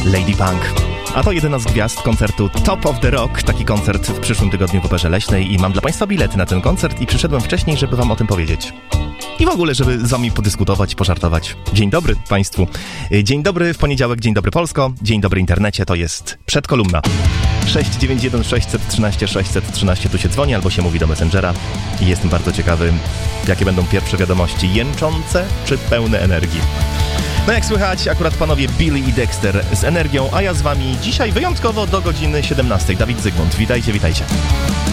Lady Punk. A to jedna z gwiazd koncertu Top of the Rock. Taki koncert w przyszłym tygodniu w Operze Leśnej i mam dla Państwa bilety na ten koncert i przyszedłem wcześniej, żeby Wam o tym powiedzieć. I w ogóle, żeby z Wami podyskutować, pożartować. Dzień dobry Państwu. Dzień dobry w poniedziałek, dzień dobry Polsko, dzień dobry internecie, to jest przedkolumna. 691 613 613 tu się dzwoni albo się mówi do Messengera i jestem bardzo ciekawy, jakie będą pierwsze wiadomości, jęczące czy pełne energii. No jak słychać, akurat panowie Billy i Dexter z energią, a ja z Wami dzisiaj wyjątkowo do godziny 17. Dawid Zygmunt, witajcie, witajcie.